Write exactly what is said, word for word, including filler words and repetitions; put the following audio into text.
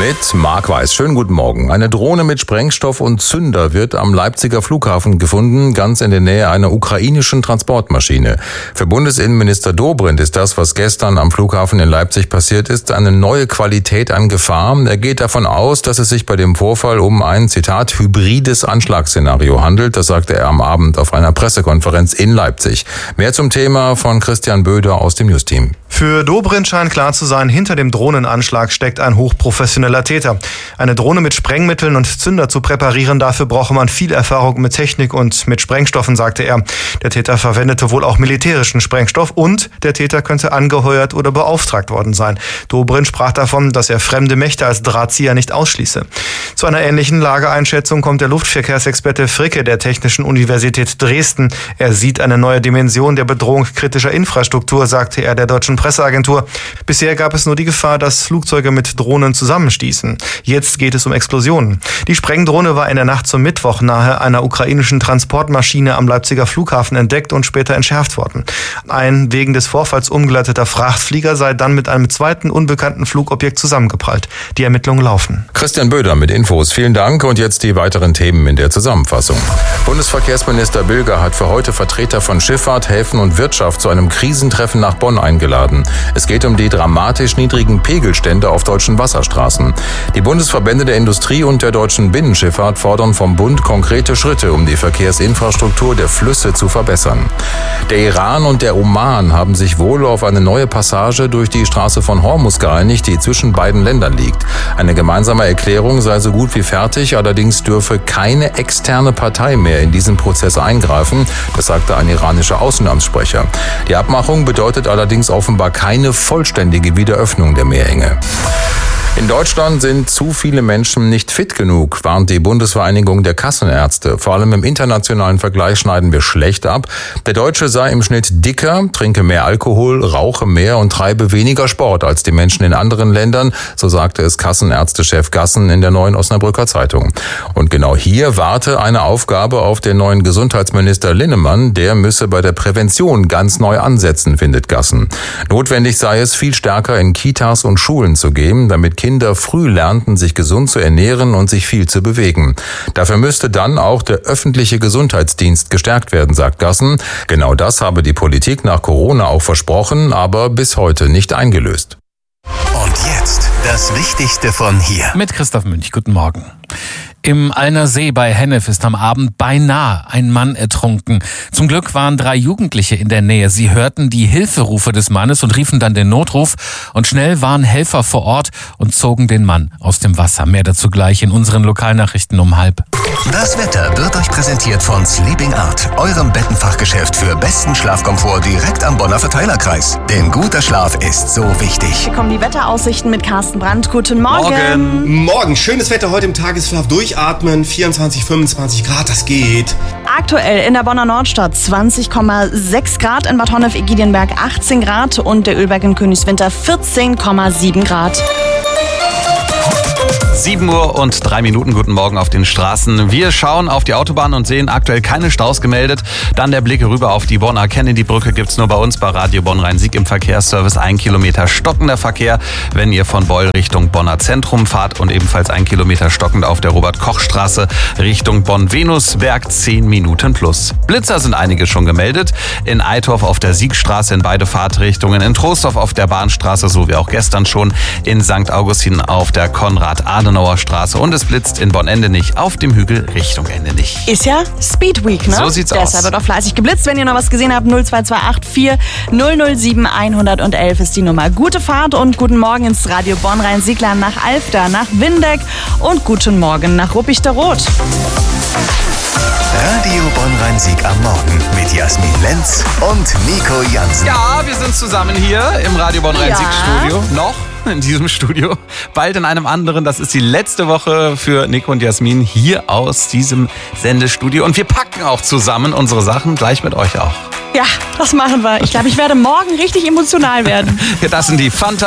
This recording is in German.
mit Marc Weiß. Schönen guten Morgen. Eine Drohne mit Sprengstoff und Zünder wird am Leipziger Flughafen gefunden, ganz in der Nähe einer ukrainischen Transportmaschine. Für Bundesinnenminister Dobrindt ist das, was gestern am Flughafen in Leipzig passiert ist, eine neue Qualität an Gefahr. Er geht davon aus, dass es sich bei dem Vorfall um ein, Zitat, hybrides Anschlagsszenario handelt. Das sagte er am Abend auf einer Pressekonferenz in Leipzig. Mehr zum Thema von Christian Böder aus dem News-Team. Für Dobrindt scheint klar zu sein, hinter dem Drohnenanschlag steckt ein hochprofessioneller Täter. Eine Drohne mit Sprengmitteln und Zünder zu präparieren, dafür brauche man viel Erfahrung mit Technik und mit Sprengstoffen, sagte er. Der Täter verwendete wohl auch militärischen Sprengstoff und der Täter könnte angeheuert oder beauftragt worden sein. Dobrindt sprach davon, dass er fremde Mächte als Drahtzieher nicht ausschließe. Zu einer ähnlichen Lageeinschätzung kommt der Luftverkehrsexperte Fricke der Technischen Universität Dresden. Er sieht eine neue Dimension der Bedrohung kritischer Infrastruktur, sagte er der deutschen Presseagentur. Bisher gab es nur die Gefahr, dass Flugzeuge mit Drohnen zusammenstießen. Jetzt geht es um Explosionen. Die Sprengdrohne war in der Nacht zum Mittwoch nahe einer ukrainischen Transportmaschine am Leipziger Flughafen entdeckt und später entschärft worden. Ein wegen des Vorfalls umgeleiteter Frachtflieger sei dann mit einem zweiten unbekannten Flugobjekt zusammengeprallt. Die Ermittlungen laufen. Christian Böder mit Infos. Vielen Dank und jetzt die weiteren Themen in der Zusammenfassung. Bundesverkehrsminister Bilger hat für heute Vertreter von Schifffahrt, Häfen und Wirtschaft zu einem Krisentreffen nach Bonn eingeladen. Es geht um die dramatisch niedrigen Pegelstände auf deutschen Wasserstraßen. Die Bundesverbände der Industrie und der deutschen Binnenschifffahrt fordern vom Bund konkrete Schritte, um die Verkehrsinfrastruktur der Flüsse zu verbessern. Der Iran und der Oman haben sich wohl auf eine neue Passage durch die Straße von Hormuz geeinigt, die zwischen beiden Ländern liegt. Eine gemeinsame Erklärung sei so gut wie fertig, allerdings dürfe keine externe Partei mehr in diesen Prozess eingreifen, das sagte ein iranischer Außenamtssprecher. Die Abmachung bedeutet allerdings offenbar keine vollständige Wiederöffnung der Meerenge. In Deutschland sind zu viele Menschen nicht fit genug, warnt die Bundesvereinigung der Kassenärzte. Vor allem im internationalen Vergleich schneiden wir schlecht ab. Der Deutsche sei im Schnitt dicker, trinke mehr Alkohol, rauche mehr und treibe weniger Sport als die Menschen in anderen Ländern, so sagte es Kassenärztechef Gassen in der Neuen Osnabrücker Zeitung. Und genau hier warte eine Aufgabe auf den neuen Gesundheitsminister Linnemann. Der müsse bei der Prävention ganz neu ansetzen, findet Gassen. Notwendig sei es, viel stärker in Kitas und Schulen zu gehen, damit Kinder früh lernten, sich gesund zu ernähren und sich viel zu bewegen. Dafür müsste dann auch der öffentliche Gesundheitsdienst gestärkt werden, sagt Gassen. Genau das habe die Politik nach Corona auch versprochen, aber bis heute nicht eingelöst. Und jetzt das Wichtigste von hier. Mit Christoph Münch, guten Morgen. Im Allner See bei Hennef ist am Abend beinahe ein Mann ertrunken. Zum Glück waren drei Jugendliche in der Nähe. Sie hörten die Hilferufe des Mannes und riefen dann den Notruf. Und schnell waren Helfer vor Ort und zogen den Mann aus dem Wasser. Mehr dazu gleich in unseren Lokalnachrichten um halb. Das Wetter wird euch präsentiert von Sleeping Art, eurem Bettenfachgeschäft für besten Schlafkomfort direkt am Bonner Verteilerkreis. Denn guter Schlaf ist so wichtig. Hier kommen die Wetteraussichten mit Carsten Brandt. Guten Morgen. Morgen. Morgen. Schönes Wetter heute im Tagesverlauf. Durchatmen. vierundzwanzig, fünfundzwanzig Grad, das geht. Aktuell in der Bonner Nordstadt zwanzig Komma sechs Grad, in Bad Honnef-Egidienberg achtzehn Grad und der Ölberg in Königswinter vierzehn Komma sieben Grad. sieben Uhr und drei Minuten, guten Morgen auf den Straßen. Wir schauen auf die Autobahn und sehen aktuell keine Staus gemeldet. Dann der Blick rüber auf die Bonner Kennedy-Brücke gibt's nur bei uns bei Radio Bonn-Rhein-Sieg im Verkehrsservice. Ein Kilometer stockender Verkehr, wenn ihr von Beul Richtung Bonner Zentrum fahrt und ebenfalls ein Kilometer stockend auf der Robert-Koch-Straße Richtung Bonn-Venusberg, zehn Minuten plus. Blitzer sind einige schon gemeldet. In Eitorf auf der Siegstraße in beide Fahrtrichtungen, in Troisdorf auf der Bahnstraße, so wie auch gestern schon, in Sankt Augustin auf der Konrad-Adenauer Straße und es blitzt in Bonn-Endenich auf dem Hügel Richtung Endenich. Ist ja Speed Week, ne? So sieht's Deshalb aus. Deshalb wird auch fleißig geblitzt. Wenn ihr noch was gesehen habt, null zwei zwei acht vier null null sieben eins eins eins ist die Nummer. Gute Fahrt und guten Morgen ins Radio Bonn-Rhein-Sieg nach Alfter, nach Windeck und guten Morgen nach Ruppichteroth. Radio Bonn-Rhein-Sieg am Morgen mit Jasmin Lenz und Nico Jansen. Ja, wir sind zusammen hier im Radio Bonn-Rhein-Sieg-Studio. Noch in diesem Studio. Bald in einem anderen. Das ist die letzte Woche für Nico und Jasmin hier aus diesem Sendestudio. Und wir packen auch zusammen unsere Sachen, gleich mit euch auch. Ja, das machen wir. Ich glaube, ich werde morgen richtig emotional werden. Das sind die Fanta